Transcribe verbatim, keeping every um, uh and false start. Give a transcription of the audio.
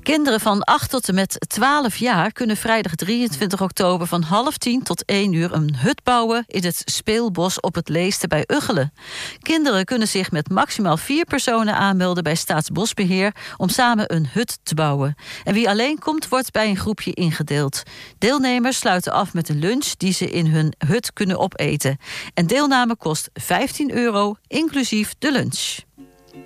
Kinderen van acht tot en met twaalf jaar kunnen vrijdag drieëntwintig oktober van half tien tot één uur een hut bouwen in het speelbos op het Leeste bij Ugchelen. Kinderen kunnen zich met maximaal vier personen aanmelden bij Staatsbosbeheer om samen een hut te bouwen. En wie alleen komt, wordt bij een groepje ingedeeld. Deelnemers sluiten af met een lunch die ze in hun hut kunnen opeten. En deelname kost vijftien euro, inclusief de lunch.